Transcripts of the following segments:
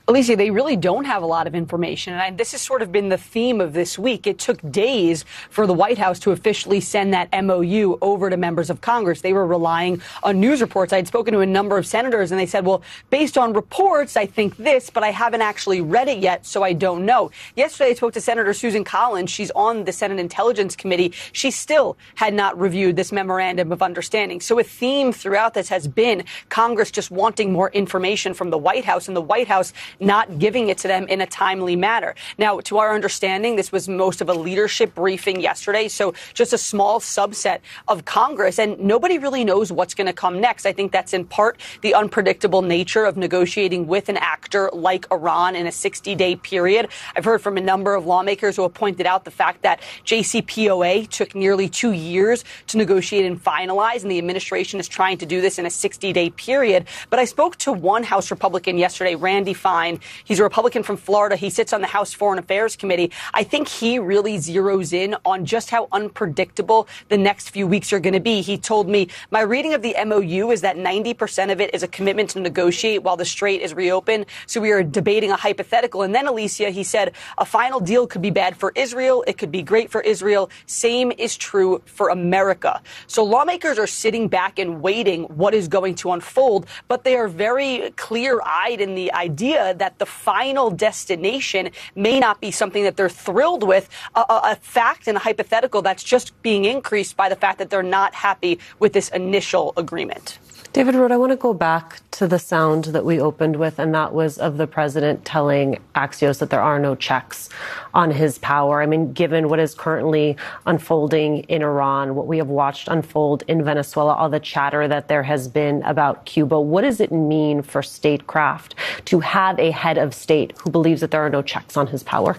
Alicia, they really don't have a lot of information. And this has sort of been the theme of this week. It took days for the White House to officially send that MOU over to members of Congress. They were relying on news reports. I had spoken to a number of senators and they said, well, based on reports, I think this, but I haven't actually read it yet, so I don't know. Yesterday, I spoke to Senator Susan Collins. She's on the Senate Intelligence Committee. She still had not reviewed this memorandum of understanding. So a theme throughout this has been Congress just wanting more information from the White House and the White House not giving it to them in a timely manner. Now, to our understanding, this was most of a leadership briefing yesterday, so just a small subset of Congress, and nobody really knows what's going to come next. I think that's in part the unpredictable nature of negotiating with an actor like Iran in a 60-day period. I've heard from a number of lawmakers who have pointed out the fact that JCPOA took nearly 2 years to negotiate and finalize, and the administration is trying to do this in a 60-day period. But I spoke to one House Republican yesterday, Randy Fine. He's a Republican from Florida. He sits on the House Foreign Affairs Committee. I think he really zeroes in on just how unpredictable the next few weeks are going to be. He told me, my reading of the MOU is that 90% of it is a commitment to negotiate while the Strait is reopened. So we are debating a hypothetical. And then, Alicia, he said, a final deal could be bad for Israel. It could be great for Israel. Same is true for America. So lawmakers are sitting back and waiting what is going to unfold, but they are very clear-eyed in the idea that the final destination may not be something that they're thrilled with, a fact and a hypothetical that's just being increased by the fact that they're not happy with this initial agreement. David Rohde, I want to go back to the sound that we opened with, and that was of the president telling Axios that there are no checks on his power. I mean, given what is currently unfolding in Iran, what we have watched unfold in Venezuela, all the chatter that there has been about Cuba, what does it mean for statecraft to have a head of state who believes that there are no checks on his power?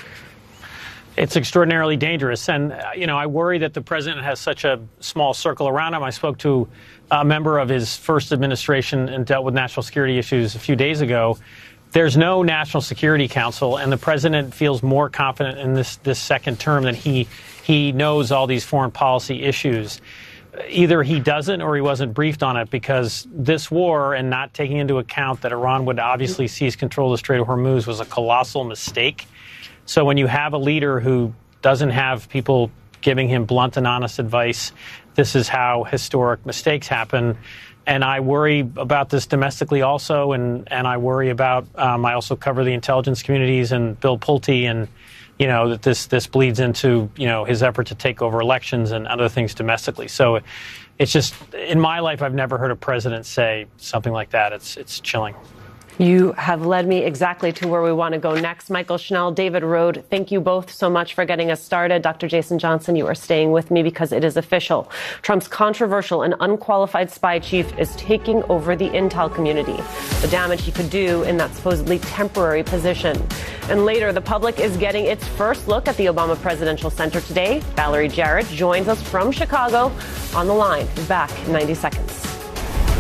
It's extraordinarily dangerous. And, I worry that the president has such a small circle around him. I spoke to a member of his first administration and dealt with national security issues a few days ago. There's no National Security Council, and the president feels more confident in this second term that he knows all these foreign policy issues. Either he doesn't or he wasn't briefed on it, because this war, and not taking into account that Iran would obviously seize control of the Strait of Hormuz, was a colossal mistake. So when you have a leader who doesn't have people giving him blunt and honest advice, this is how historic mistakes happen. And I worry about this domestically also, and I worry about, I also cover the intelligence communities and Bill Pulte, and, that this bleeds into, his effort to take over elections and other things domestically. So it's just, in my life, I've never heard a president say something like that. It's chilling. You have led me exactly to where we want to go next. Michael Schnell, David Rohde, thank you both so much for getting us started. Dr. Jason Johnson, you are staying with me because it is official. Trump's controversial and unqualified spy chief is taking over the intel community. The damage he could do in that supposedly temporary position. And later, the public is getting its first look at the Obama Presidential Center today. Valerie Jarrett joins us from Chicago on the line. Back in 90 seconds.